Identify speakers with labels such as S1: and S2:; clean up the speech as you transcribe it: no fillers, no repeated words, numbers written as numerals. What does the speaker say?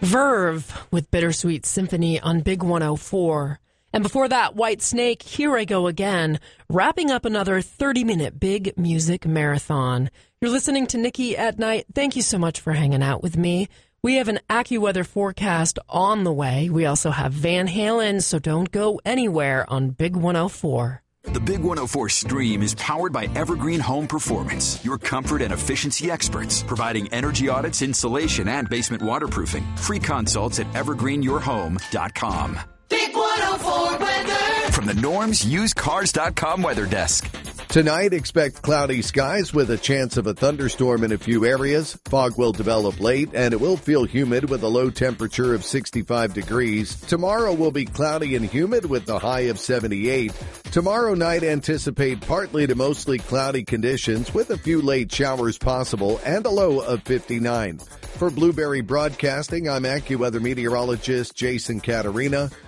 S1: Verve with Bittersweet Symphony on Big 104. And before that, White Snake, Here I Go Again, wrapping up another 30-minute big music marathon. You're listening to Nikki at Night. Thank you so much for hanging out with me. We have an AccuWeather forecast on the way. We also have Van Halen, so don't go anywhere on Big 104.
S2: The Big 104 Stream is powered by Evergreen Home Performance, your comfort and efficiency experts, providing energy audits, insulation, and basement waterproofing. Free consults at evergreenyourhome.com.
S3: Big 104 weather.
S2: From the NormsUsedCars.com weather desk.
S4: Tonight, expect cloudy skies with a chance of a thunderstorm in a few areas. Fog will develop late, and it will feel humid with a low temperature of 65 degrees. Tomorrow will be cloudy and humid with a high of 78. Tomorrow night, anticipate partly to mostly cloudy conditions with a few late showers possible and a low of 59. For Blueberry Broadcasting, I'm AccuWeather meteorologist Jason Caterina.